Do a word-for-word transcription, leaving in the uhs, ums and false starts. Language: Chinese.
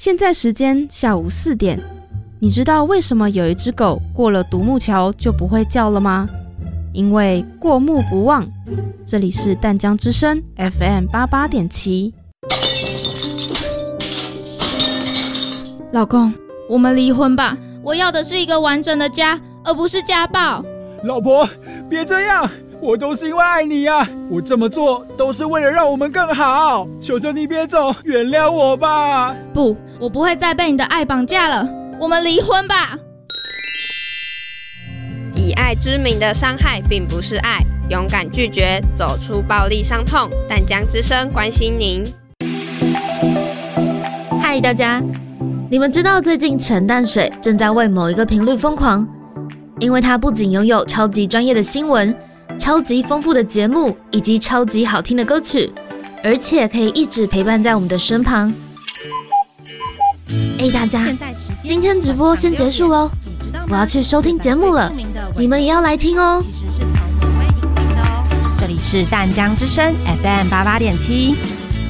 现在时间下午四点，你知道为什么有一只狗过了独木桥就不会叫了吗？因为过目不忘。这里是淡江之声 F M 八八点七。 老公，我们离婚吧，我要的是一个完整的家，而不是家暴。 老婆，别这样，我都是因为爱你啊，我这么做都是为了让我们更好，求求你别走，原谅我吧。 不，我不会再被你的爱绑架了，我们离婚吧。 以爱之名的伤害并不是爱，勇敢拒绝，走出暴力伤痛。淡江之声关心您。 嗨，大家，你们知道最近陈淡水正在为某一个频率疯狂，因为它不仅拥有超级专业的新闻、超级丰富的节目以及超级好听的歌曲，而且可以一直陪伴在我们的身旁。哎，大家，今天直播先结束咯，我要去收听节目了，你们也要来听哦。 这里是淡江之声 F M 八八点七。